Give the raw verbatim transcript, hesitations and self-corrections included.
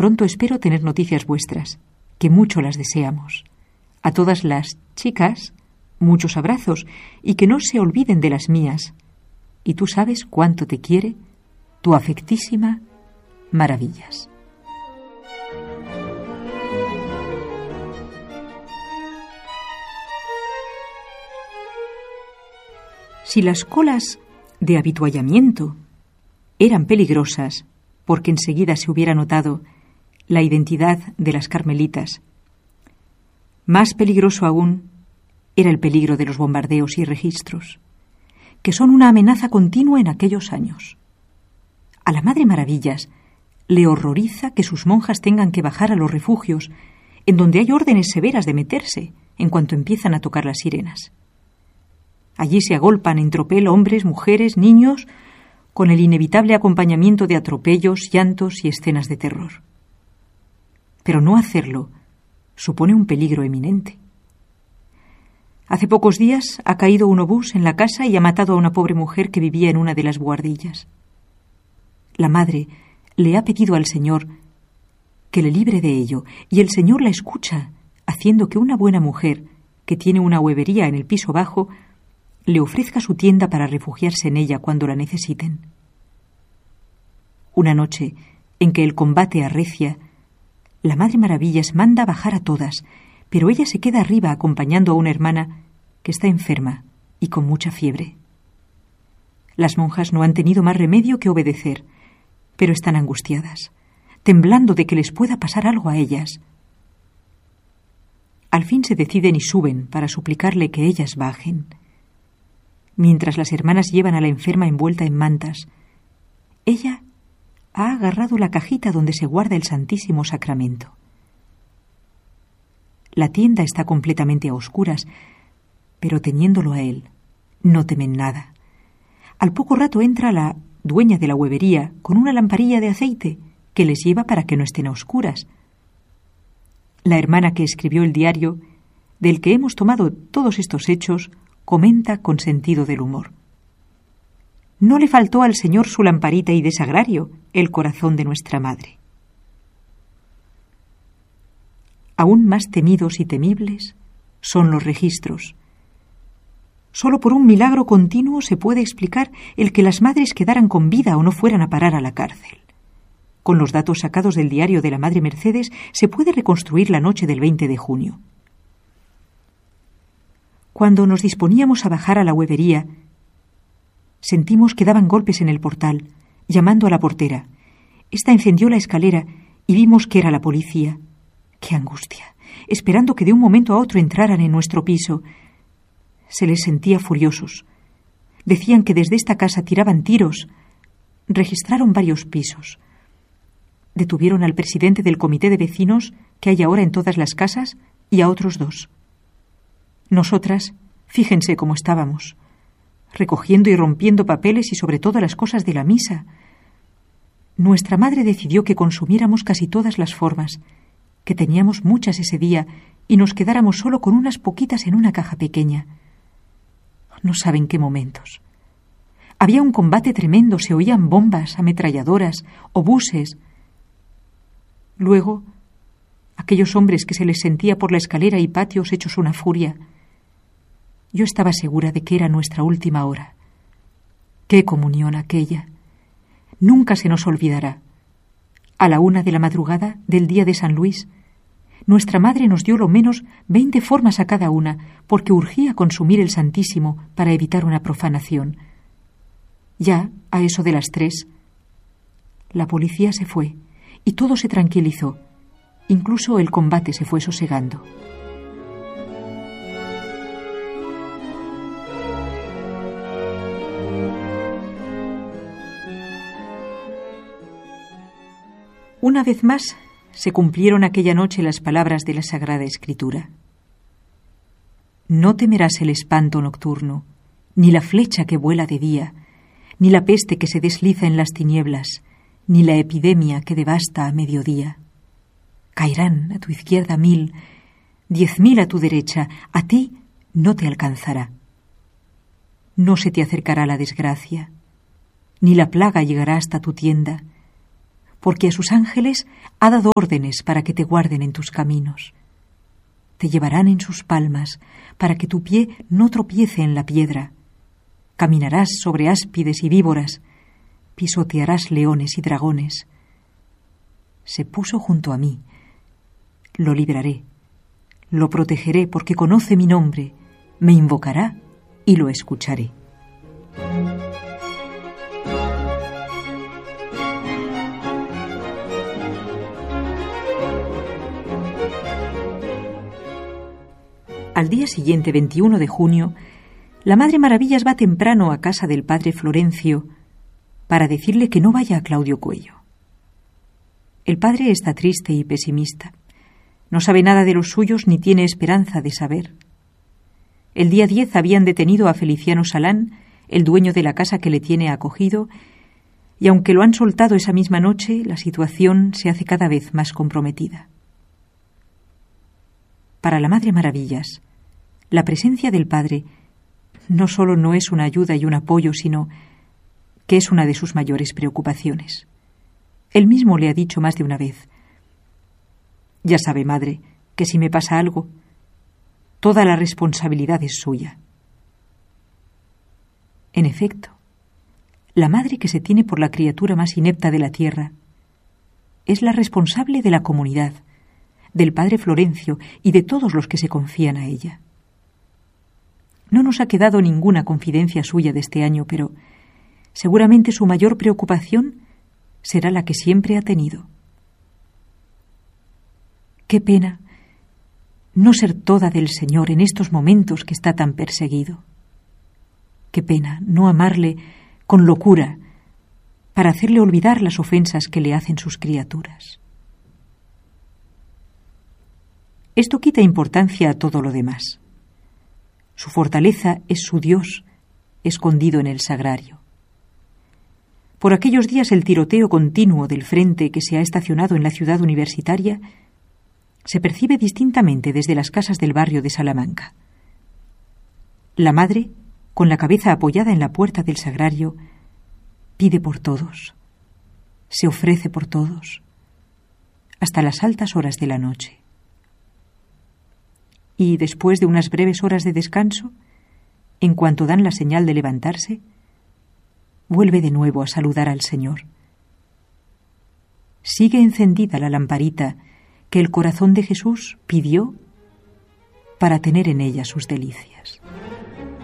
pronto espero tener noticias vuestras, que mucho las deseamos. A todas las chicas, muchos abrazos, y que no se olviden de las mías. Y tú sabes cuánto te quiere tu afectísima Maravillas. Si las colas de habituallamiento eran peligrosas, porque enseguida se hubiera notado la identidad de las carmelitas, más peligroso aún era el peligro de los bombardeos y registros, que son una amenaza continua en aquellos años. A la Madre Maravillas le horroriza que sus monjas tengan que bajar a los refugios, en donde hay órdenes severas de meterse en cuanto empiezan a tocar las sirenas. Allí se agolpan en tropel hombres, mujeres, niños, con el inevitable acompañamiento de atropellos, llantos y escenas de terror. Pero no hacerlo supone un peligro eminente. Hace pocos días ha caído un obús en la casa y ha matado a una pobre mujer que vivía en una de las buhardillas. La madre le ha pedido al Señor que le libre de ello, y el Señor la escucha, haciendo que una buena mujer, que tiene una huevería en el piso bajo, le ofrezca su tienda para refugiarse en ella cuando la necesiten. Una noche en que el combate arrecia, la Madre Maravillas manda bajar a todas, pero ella se queda arriba acompañando a una hermana que está enferma y con mucha fiebre. Las monjas no han tenido más remedio que obedecer, pero están angustiadas, temblando de que les pueda pasar algo a ellas. Al fin se deciden y suben para suplicarle que ellas bajen. Mientras las hermanas llevan a la enferma envuelta en mantas, ella ha agarrado la cajita donde se guarda el Santísimo Sacramento. La tienda está completamente a oscuras, pero teniéndolo a él, no temen nada. Al poco rato entra la dueña de la huevería con una lamparilla de aceite que les lleva para que no estén a oscuras. La hermana que escribió el diario, del que hemos tomado todos estos hechos, comenta con sentido del humor. No le faltó al Señor su lamparita y desagrario, el corazón de nuestra madre. Aún más temidos y temibles son los registros. Solo por un milagro continuo se puede explicar el que las madres quedaran con vida o no fueran a parar a la cárcel. Con los datos sacados del diario de la Madre Mercedes se puede reconstruir la noche del veinte de junio. Cuando nos disponíamos a bajar a la huevería, sentimos que daban golpes en el portal, llamando a la portera. Esta encendió la escalera y vimos que era la policía. ¡Qué angustia! Esperando que de un momento a otro entraran en nuestro piso. Se les sentía furiosos. Decían que desde esta casa tiraban tiros. Registraron varios pisos. Detuvieron al presidente del comité de vecinos que hay ahora en todas las casas y a otros dos. Nosotras, fíjense cómo estábamos, recogiendo y rompiendo papeles y sobre todo las cosas de la misa. Nuestra madre decidió que consumiéramos casi todas las formas, que teníamos muchas ese día y nos quedáramos solo con unas poquitas en una caja pequeña. No saben qué momentos. Había un combate tremendo, se oían bombas, ametralladoras, obuses. Luego, aquellos hombres que se les sentía por la escalera y patios hechos una furia. Yo estaba segura de que era nuestra última hora. ¡Qué comunión aquella! Nunca se nos olvidará. A la una de la madrugada del día de San Luis, nuestra madre nos dio lo menos veinte formas a cada una, porque urgía consumir el Santísimo para evitar una profanación. Ya, a eso de las tres, la policía se fue y todo se tranquilizó. Incluso el combate se fue sosegando. Una vez más se cumplieron aquella noche las palabras de la Sagrada Escritura. No temerás el espanto nocturno, ni la flecha que vuela de día, ni la peste que se desliza en las tinieblas, ni la epidemia que devasta a mediodía. Caerán a tu izquierda mil, diez mil a tu derecha, a ti no te alcanzará. No se te acercará la desgracia, ni la plaga llegará hasta tu tienda, porque a sus ángeles ha dado órdenes para que te guarden en tus caminos. Te llevarán en sus palmas, para que tu pie no tropiece en la piedra. Caminarás sobre áspides y víboras, pisotearás leones y dragones. Se puso junto a mí. Lo libraré, lo protegeré, porque conoce mi nombre, me invocará y lo escucharé. Al día siguiente, veintiuno de junio, la Madre Maravillas va temprano a casa del padre Florencio para decirle que no vaya a Claudio Cuello. El padre está triste y pesimista. No sabe nada de los suyos ni tiene esperanza de saber. El día diez habían detenido a Feliciano Salán, el dueño de la casa que le tiene acogido, y aunque lo han soltado esa misma noche, la situación se hace cada vez más comprometida. Para la Madre Maravillas, la presencia del Padre no solo no es una ayuda y un apoyo, sino que es una de sus mayores preocupaciones. Él mismo le ha dicho más de una vez: ya sabe, Madre, que si me pasa algo, toda la responsabilidad es suya. En efecto, la madre que se tiene por la criatura más inepta de la tierra es la responsable de la comunidad, del padre Florencio y de todos los que se confían a ella. No nos ha quedado ninguna confidencia suya de este año, pero seguramente su mayor preocupación será la que siempre ha tenido. Qué pena no ser toda del Señor en estos momentos que está tan perseguido. Qué pena no amarle con locura para hacerle olvidar las ofensas que le hacen sus criaturas. Esto quita importancia a todo lo demás. Su fortaleza es su Dios, escondido en el sagrario. Por aquellos días el tiroteo continuo del frente que se ha estacionado en la ciudad universitaria se percibe distintamente desde las casas del barrio de Salamanca. La madre, con la cabeza apoyada en la puerta del sagrario, pide por todos, se ofrece por todos, hasta las altas horas de la noche. Y después de unas breves horas de descanso, en cuanto dan la señal de levantarse, vuelve de nuevo a saludar al Señor. Sigue encendida la lamparita que el corazón de Jesús pidió para tener en ella sus delicias.